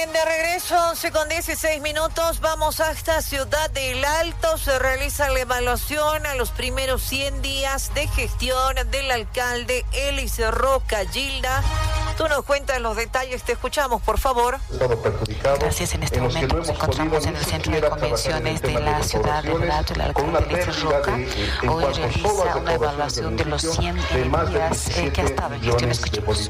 De regreso, 11:16. Vamos hasta Ciudad del Alto. Se realiza la evaluación a los primeros 100 días de gestión del alcalde Elis Roca. Gilda, tú nos cuentas los detalles. Te escuchamos, por favor. Gracias. En este momento nos encontramos en el centro de convenciones de la Ciudad del Alto. El alcalde Elis Roca hoy realiza una evaluación de los 100 días que ha estado en gestión. Escuchemos.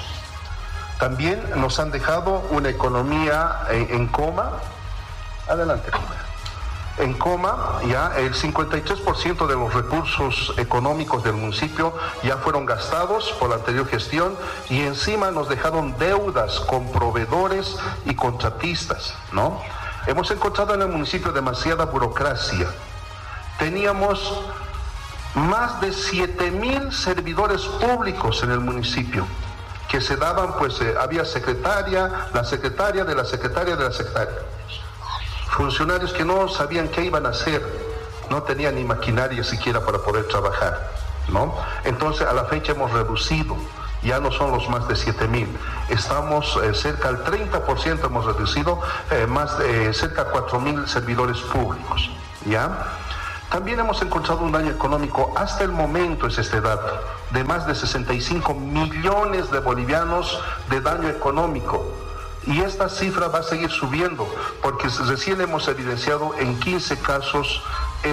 También nos han dejado una economía en coma. Adelante, compañero. En coma, ya el 53% de los recursos económicos del municipio ya fueron gastados por la anterior gestión y encima nos dejaron deudas con proveedores y contratistas, ¿no? Hemos encontrado en el municipio demasiada burocracia. Teníamos más de 7,000 servidores públicos en el municipio, que se daban, había la secretaria de la secretaria de la secretaria. Funcionarios que no sabían qué iban a hacer, no tenían ni maquinaria siquiera para poder trabajar, ¿no? Entonces, a la fecha hemos reducido, ya no son los más de 7,000. Estamos cerca del 30% hemos reducido, cerca de 4,000 servidores públicos, ¿ya? También hemos encontrado un daño económico, hasta el momento es este dato, de más de 65 millones de bolivianos de daño económico. Y esta cifra va a seguir subiendo, porque recién hemos evidenciado en 15 casos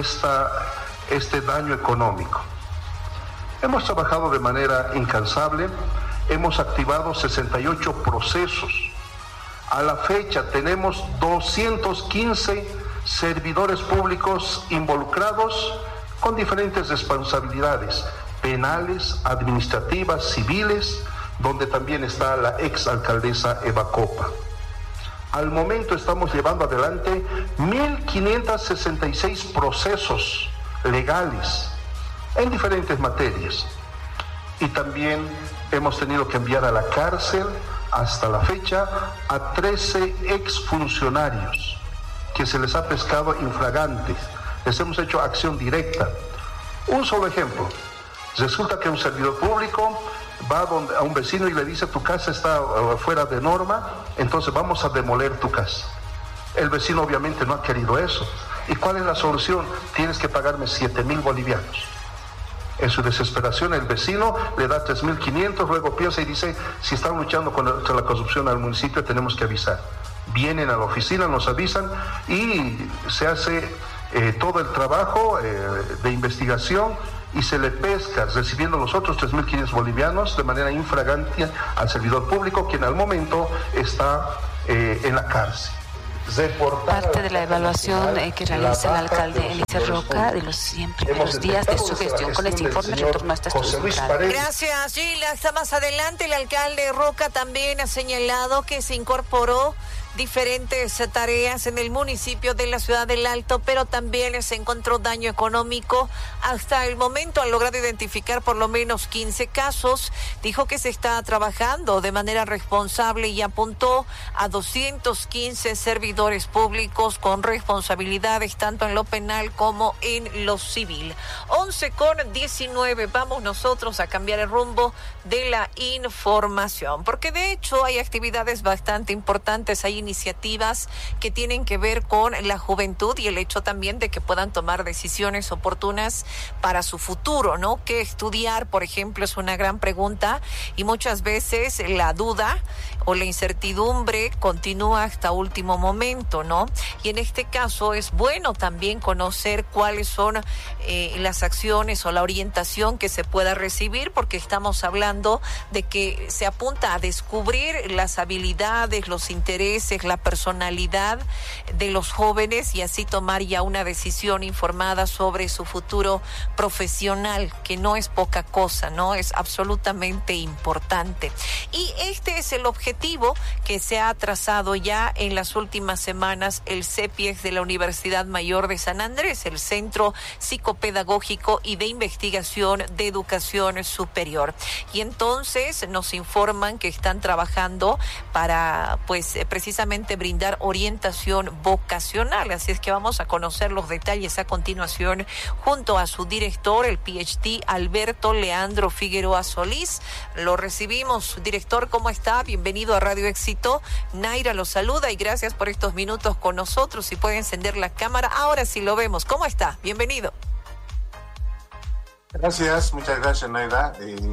este daño económico. Hemos trabajado de manera incansable, hemos activado 68 procesos. A la fecha tenemos 215 servidores públicos involucrados con diferentes responsabilidades penales, administrativas, civiles, donde también está la exalcaldesa Eva Copa. Al momento estamos llevando adelante 1,566 procesos legales en diferentes materias. Y también hemos tenido que enviar a la cárcel hasta la fecha a 13 exfuncionarios que se les ha pescado infragantes. Les hemos hecho acción directa. Un solo ejemplo. Resulta que un servidor público va a un vecino y le dice: tu casa está fuera de norma, entonces vamos a demoler tu casa. El vecino obviamente no ha querido eso. ¿Y cuál es la solución? Tienes que pagarme 7,000 bolivianos. En su desesperación el vecino le da 3,500, luego piensa y dice: si están luchando contra la corrupción al municipio, tenemos que avisar. Vienen a la oficina, nos avisan y se hace todo el trabajo de investigación y se le pesca, recibiendo los otros 3,500 bolivianos de manera infragante al servidor público, quien al momento está en la cárcel. Parte de la evaluación que realiza el alcalde Elis Roca de los 100 primeros días de su gestión. Con este informe retorno a esta estructura. Gracias, Gila. Hasta más adelante, el alcalde Roca también ha señalado que se incorporó diferentes tareas en el municipio de la Ciudad del Alto, pero también se encontró daño económico. Hasta el momento han logrado identificar por lo menos 15 casos. Dijo que se está trabajando de manera responsable y apuntó a 215 servidores públicos con responsabilidades tanto en lo penal como en lo civil. 11:19. Vamos nosotros a cambiar el rumbo de la información, porque de hecho hay actividades bastante importantes, hay iniciativas que tienen que ver con la juventud y el hecho también de que puedan tomar decisiones oportunas para su futuro, ¿no? ¿Qué estudiar, por ejemplo, es una gran pregunta y muchas veces la duda o la incertidumbre continúa hasta último momento, ¿no? Y en este caso es bueno también conocer cuáles son las acciones o la orientación que se pueda recibir, porque estamos hablando de que se apunta a descubrir las habilidades, los intereses, la personalidad de los jóvenes y así tomar ya una decisión informada sobre su futuro profesional, que no es poca cosa, ¿no? Es absolutamente importante. Y este es el objetivo que se ha trazado ya en las últimas semanas el CEPIEX de la Universidad Mayor de San Andrés, el Centro Psicopedagógico y de Investigación de Educación Superior. Y entonces nos informan que están trabajando para, precisamente brindar orientación vocacional. Así es que vamos a conocer los detalles a continuación junto a su director, el PhD Alberto Leandro Figueroa Solís. Lo recibimos. Director, ¿cómo está? Bienvenido bienvenido a Radio Éxito. Naira lo saluda y gracias por estos minutos con nosotros. Si puede encender la cámara, ahora sí lo vemos. ¿Cómo está? Bienvenido. Gracias, muchas gracias, Naira.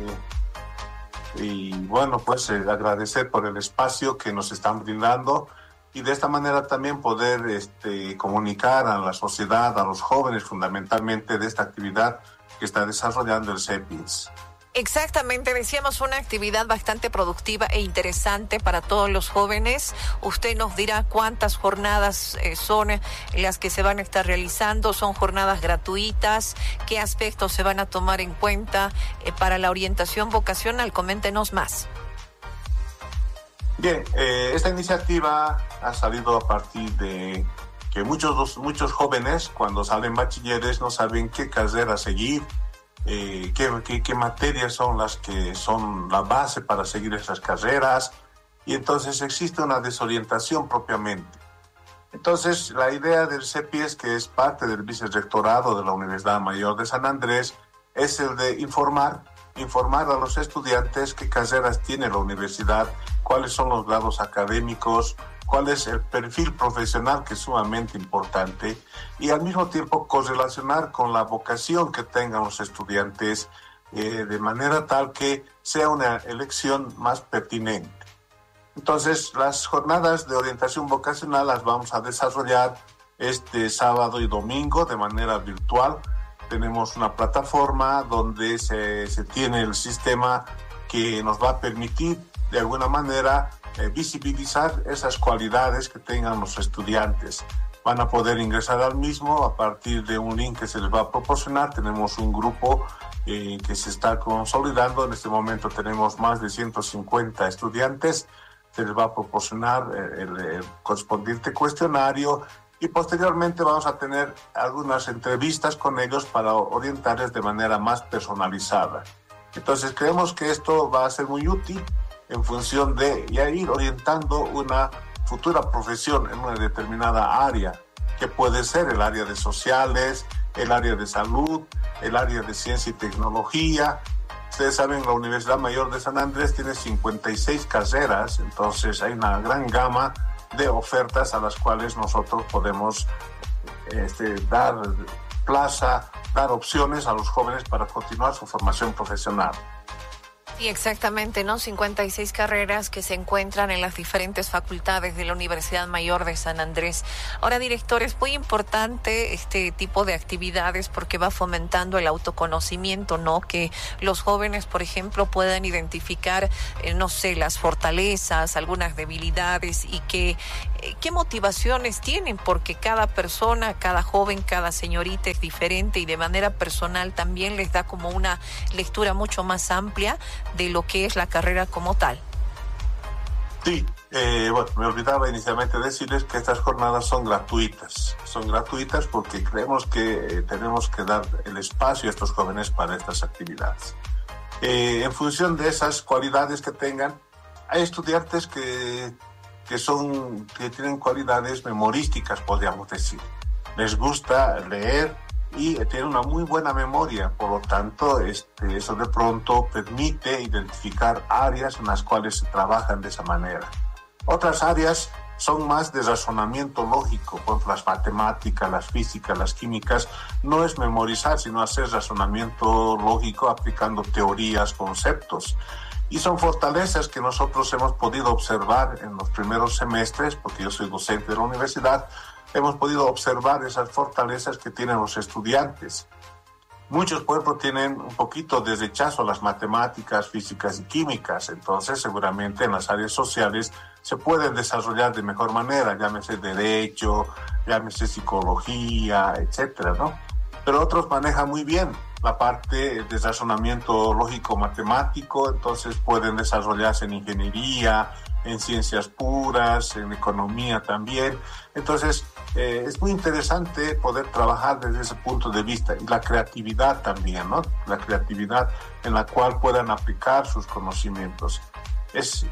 Y bueno, pues agradecer por el espacio que nos están brindando y de esta manera también poder comunicar a la sociedad, a los jóvenes fundamentalmente de esta actividad que está desarrollando el CEPINS. Exactamente, decíamos una actividad bastante productiva e interesante para todos los jóvenes. Usted nos dirá cuántas jornadas son las que se van a estar realizando, son jornadas gratuitas, qué aspectos se van a tomar en cuenta para la orientación vocacional. Coméntenos más. Bien, esta iniciativa ha salido a partir de que muchos jóvenes cuando salen bachilleres no saben qué carrera seguir. Qué materias son las que son la base para seguir esas carreras, y entonces existe una desorientación propiamente. Entonces la idea del CEPIES, que es parte del vicerrectorado de la Universidad Mayor de San Andrés, es el de informar a los estudiantes qué carreras tiene la universidad, cuáles son los grados académicos, cuál es el perfil profesional, que es sumamente importante, y al mismo tiempo correlacionar con la vocación que tengan los estudiantes de manera tal que sea una elección más pertinente. Entonces, las jornadas de orientación vocacional las vamos a desarrollar este sábado y domingo de manera virtual. Tenemos una plataforma donde se tiene el sistema que nos va a permitir de alguna manera visibilizar esas cualidades que tengan los estudiantes. Van a poder ingresar al mismo a partir de un link que se les va a proporcionar. Tenemos un grupo que se está consolidando. En este momento tenemos más de 150 estudiantes. Se les va a proporcionar el correspondiente cuestionario y posteriormente vamos a tener algunas entrevistas con ellos para orientarles de manera más personalizada. Entonces creemos que esto va a ser muy útil en función de ya ir orientando una futura profesión en una determinada área, que puede ser el área de sociales, el área de salud, el área de ciencia y tecnología. Ustedes saben, la Universidad Mayor de San Andrés tiene 56 carreras, entonces hay una gran gama de ofertas a las cuales nosotros podemos dar plaza, dar opciones a los jóvenes para continuar su formación profesional. Sí, exactamente, ¿no? 56 carreras que se encuentran en las diferentes facultades de la Universidad Mayor de San Andrés. Ahora, director, es muy importante este tipo de actividades porque va fomentando el autoconocimiento, ¿no? Que los jóvenes, por ejemplo, puedan identificar, las fortalezas, algunas debilidades y qué motivaciones tienen, porque cada persona, cada joven, cada señorita es diferente y de manera personal también les da como una lectura mucho más amplia de lo que es la carrera como tal. Sí, me olvidaba inicialmente decirles que estas jornadas son gratuitas. Son gratuitas porque creemos que tenemos que dar el espacio a estos jóvenes para estas actividades. En función de esas cualidades que tengan, hay estudiantes que tienen cualidades memorísticas, podríamos decir. Les gusta leer y tienen una muy buena memoria, por lo tanto, eso de pronto permite identificar áreas en las cuales se trabajan de esa manera. Otras áreas son más de razonamiento lógico, por ejemplo, las matemáticas, las físicas, las químicas, no es memorizar, sino hacer razonamiento lógico aplicando teorías, conceptos. Y son fortalezas que nosotros hemos podido observar en los primeros semestres, porque yo soy docente de la universidad, hemos podido observar esas fortalezas que tienen los estudiantes. Muchos, por ejemplo, tienen un poquito de rechazo a las matemáticas, físicas y químicas, entonces seguramente en las áreas sociales se pueden desarrollar de mejor manera, llámese derecho, llámese psicología, etcétera, ¿no? Pero otros manejan muy bien la parte de razonamiento lógico-matemático, entonces pueden desarrollarse en ingeniería, en ciencias puras, en economía también. Entonces, es muy interesante poder trabajar desde ese punto de vista y la creatividad también, ¿no? La creatividad en la cual puedan aplicar sus conocimientos. Es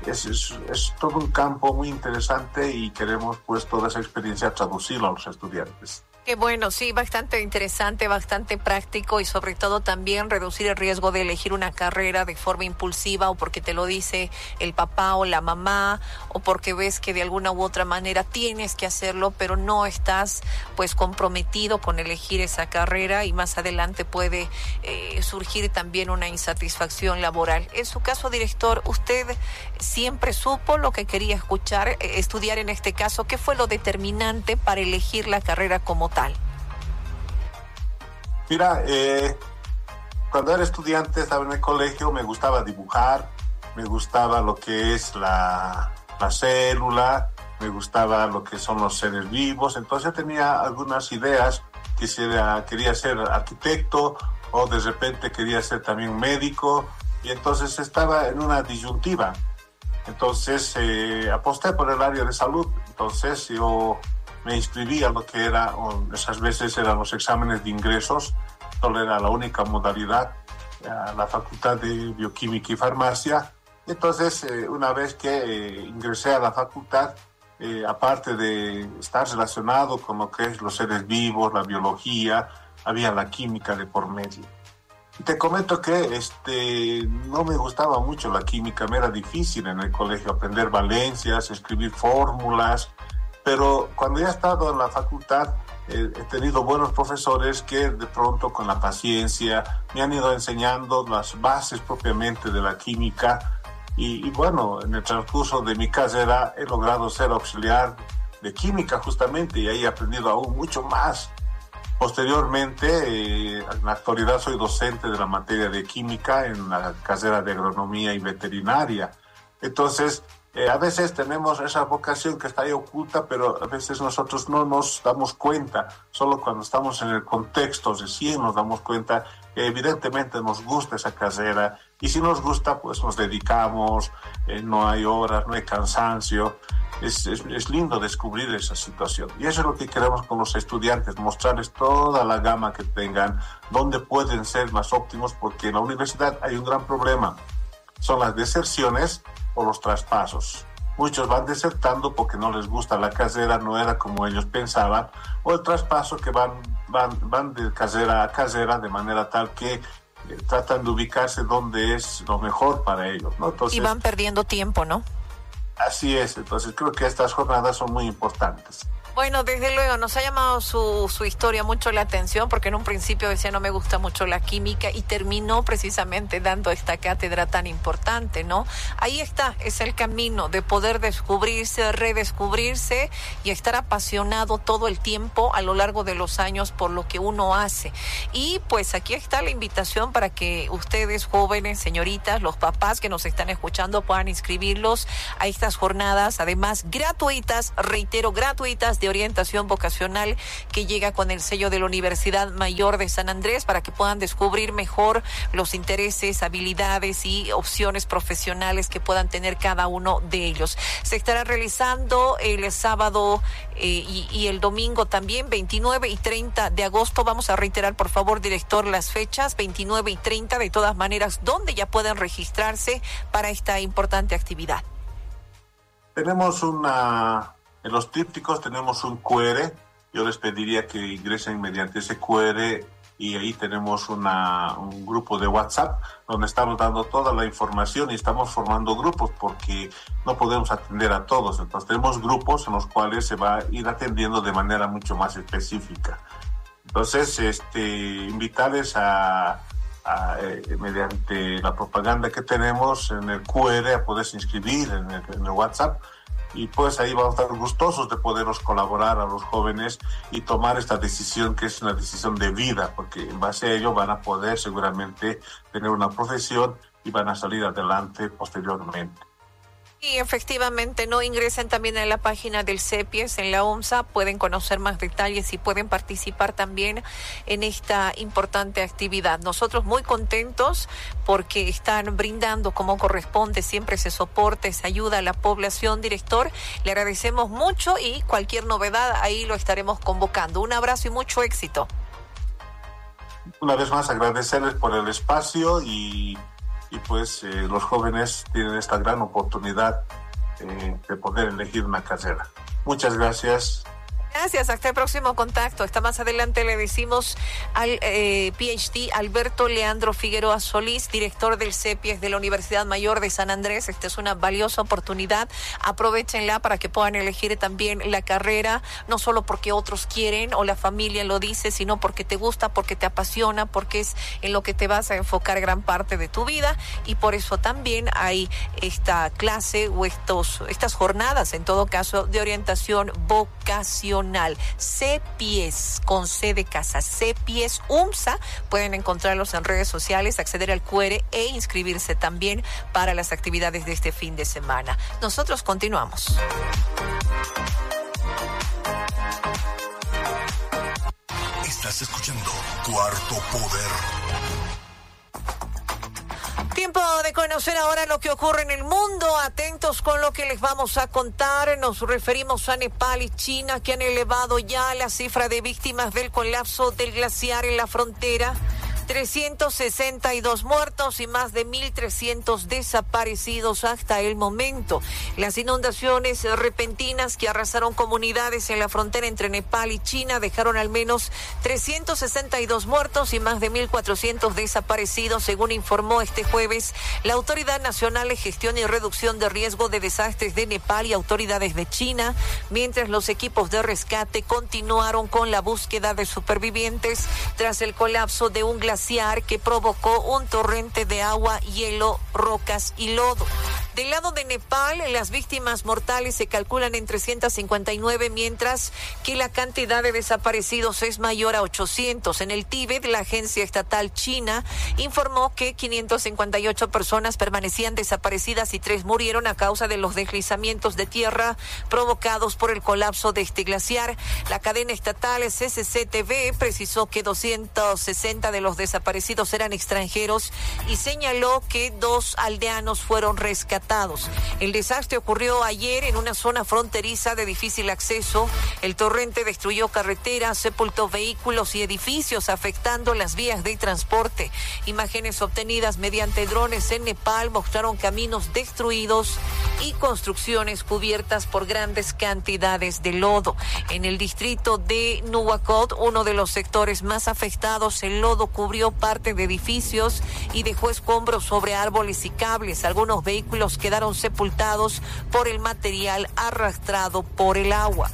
todo un campo muy interesante y queremos pues toda esa experiencia traducirla a los estudiantes. Qué bueno, sí, bastante interesante, bastante práctico y sobre todo también reducir el riesgo de elegir una carrera de forma impulsiva o porque te lo dice el papá o la mamá o porque ves que de alguna u otra manera tienes que hacerlo, pero no estás pues comprometido con elegir esa carrera y más adelante puede surgir también una insatisfacción laboral. En su caso, director, ¿usted siempre supo lo que quería estudiar en este caso? ¿Qué fue lo determinante para elegir la carrera como tal? Mira, cuando era estudiante, estaba en el colegio, me gustaba dibujar, me gustaba lo que es la célula, me gustaba lo que son los seres vivos, entonces tenía algunas ideas, quería ser arquitecto o de repente quería ser también médico, y entonces estaba en una disyuntiva. Entonces aposté por el área de salud, entonces yo me inscribí a lo que era, esas veces eran los exámenes de ingresos, solo era la única modalidad, a la Facultad de Bioquímica y Farmacia. Entonces, una vez que ingresé a la facultad, aparte de estar relacionado con lo que es los seres vivos, la biología, había la química de por medio. Y te comento que no me gustaba mucho la química, me era difícil en el colegio aprender valencias, escribir fórmulas, pero cuando ya he estado en la facultad he tenido buenos profesores que de pronto con la paciencia me han ido enseñando las bases propiamente de la química y bueno, en el transcurso de mi carrera he logrado ser auxiliar de química justamente y ahí he aprendido aún mucho más. Posteriormente, en la actualidad soy docente de la materia de química en la carrera de agronomía y veterinaria. Entonces, a veces tenemos esa vocación que está ahí oculta, pero a veces nosotros no nos damos cuenta. Solo cuando estamos en el contexto recién nos damos cuenta que evidentemente nos gusta esa carrera y si nos gusta, pues nos dedicamos, no hay horas, no hay cansancio. Es lindo descubrir esa situación. Y eso es lo que queremos con los estudiantes, mostrarles toda la gama que tengan, dónde pueden ser más óptimos, porque en la universidad hay un gran problema. Son las deserciones o los traspasos. Muchos van desertando porque no les gusta la carrera, no era como ellos pensaban, o el traspaso que van de carrera a carrera de manera tal que tratan de ubicarse donde es lo mejor para ellos, ¿no? Entonces, y van perdiendo tiempo, ¿no? Así es, entonces creo que estas jornadas son muy importantes. Bueno, desde luego, nos ha llamado su historia mucho la atención porque en un principio decía no me gusta mucho la química y terminó precisamente dando esta cátedra tan importante, ¿no? Ahí está, es el camino de poder descubrirse, redescubrirse y estar apasionado todo el tiempo a lo largo de los años por lo que uno hace. Y pues aquí está la invitación para que ustedes, jóvenes, señoritas, los papás que nos están escuchando puedan inscribirlos a estas jornadas, además gratuitas, reitero, gratuitas, de orientación vocacional que llega con el sello de la Universidad Mayor de San Andrés para que puedan descubrir mejor los intereses, habilidades y opciones profesionales que puedan tener cada uno de ellos. Se estará realizando el sábado y el domingo también, 29 y 30 de agosto. Vamos a reiterar, por favor, director, las fechas, 29 y 30, de todas maneras, ¿dónde ya pueden registrarse para esta importante actividad? Tenemos en los trípticos tenemos un QR, yo les pediría que ingresen mediante ese QR y ahí tenemos un grupo de WhatsApp donde estamos dando toda la información y estamos formando grupos porque no podemos atender a todos, entonces tenemos grupos en los cuales se va a ir atendiendo de manera mucho más específica. Entonces, invitarles mediante la propaganda que tenemos en el QR a poderse inscribir en el WhatsApp. Y pues ahí vamos a estar gustosos de poderlos colaborar a los jóvenes y tomar esta decisión que es una decisión de vida, porque en base a ello van a poder seguramente tener una profesión y van a salir adelante posteriormente. Y efectivamente, no ingresen también a la página del CEPIES en la OMSA, pueden conocer más detalles y pueden participar también en esta importante actividad. Nosotros muy contentos porque están brindando como corresponde siempre ese soporte, esa ayuda a la población. Director, le agradecemos mucho y cualquier novedad ahí lo estaremos convocando. Un abrazo y mucho éxito. Una vez más agradecerles por el espacio y pues los jóvenes tienen esta gran oportunidad de poder elegir una carrera. Muchas gracias. Gracias, hasta el próximo contacto. Hasta más adelante le decimos al PhD Alberto Leandro Figueroa Solís, director del CEPIES de la Universidad Mayor de San Andrés. Esta es una valiosa oportunidad. Aprovéchenla para que puedan elegir también la carrera, no solo porque otros quieren o la familia lo dice, sino porque te gusta, porque te apasiona, porque es en lo que te vas a enfocar gran parte de tu vida. Y por eso también hay esta clase o estas jornadas, en todo caso, de orientación vocacional. CEPIES, con C de casa, CEPIES UMSA. Pueden encontrarlos en redes sociales, acceder al QR e inscribirse también para las actividades de este fin de semana. Nosotros continuamos. Estás escuchando Cuarto Poder. Tiempo de conocer ahora lo que ocurre en el mundo. Atentos con lo que les vamos a contar. Nos referimos a Nepal y China, que han elevado ya la cifra de víctimas del colapso del glaciar en la frontera. 362 muertos y más de 1.300 desaparecidos hasta el momento. Las inundaciones repentinas que arrasaron comunidades en la frontera entre Nepal y China dejaron al menos 362 muertos y más de 1.400 desaparecidos, según informó este jueves la Autoridad Nacional de Gestión y Reducción de Riesgo de Desastres de Nepal y autoridades de China, mientras los equipos de rescate continuaron con la búsqueda de supervivientes tras el colapso de un glaciar que provocó un torrente de agua, hielo, rocas y lodo. Del lado de Nepal, las víctimas mortales se calculan en 359, mientras que la cantidad de desaparecidos es mayor a 800. En el Tíbet, la agencia estatal china informó que 558 personas permanecían desaparecidas y 3 murieron a causa de los deslizamientos de tierra provocados por el colapso de este glaciar. La cadena estatal CCCTV precisó que 260 de los desaparecidos eran extranjeros y señaló que 2 aldeanos fueron rescatados. El desastre ocurrió ayer en una zona fronteriza de difícil acceso. El torrente destruyó carreteras, sepultó vehículos y edificios, afectando las vías de transporte. Imágenes obtenidas mediante drones en Nepal mostraron caminos destruidos y construcciones cubiertas por grandes cantidades de lodo. En el distrito de Nuwakot, uno de los sectores más afectados, el lodo cubrió parte de edificios y dejó escombros sobre árboles y cables. Algunos vehículos quedaron sepultados por el material arrastrado por el agua.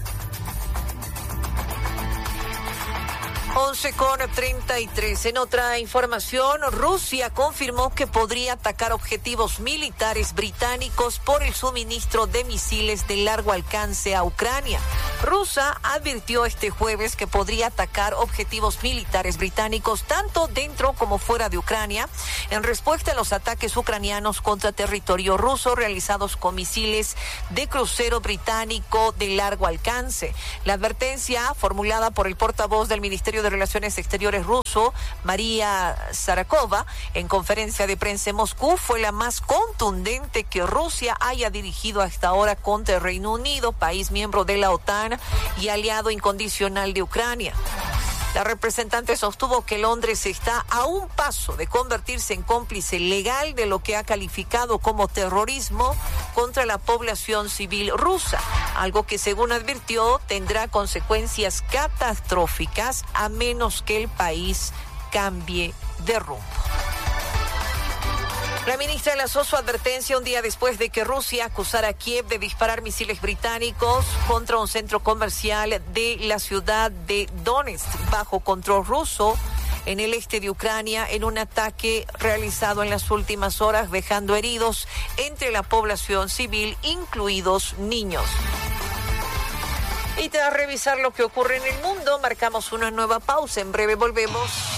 11:33. En otra información, Rusia confirmó que podría atacar objetivos militares británicos por el suministro de misiles de largo alcance a Ucrania. Rusia advirtió este jueves que podría atacar objetivos militares británicos tanto dentro como fuera de Ucrania en respuesta a los ataques ucranianos contra territorio ruso realizados con misiles de crucero británico de largo alcance. La advertencia, formulada por el portavoz del Ministerio de Relaciones Exteriores ruso, María Zarakova, en conferencia de prensa en Moscú, fue la más contundente que Rusia haya dirigido hasta ahora contra el Reino Unido, país miembro de la OTAN y aliado incondicional de Ucrania. La representante sostuvo que Londres está a un paso de convertirse en cómplice legal de lo que ha calificado como terrorismo contra la población civil rusa, algo que, según advirtió, tendrá consecuencias catastróficas a menos que el país cambie de rumbo. La ministra lanzó su advertencia un día después de que Rusia acusara a Kiev de disparar misiles británicos contra un centro comercial de la ciudad de Donetsk, bajo control ruso, en el este de Ucrania, en un ataque realizado en las últimas horas, dejando heridos entre la población civil, incluidos niños. Y tras revisar lo que ocurre en el mundo, marcamos una nueva pausa. En breve volvemos.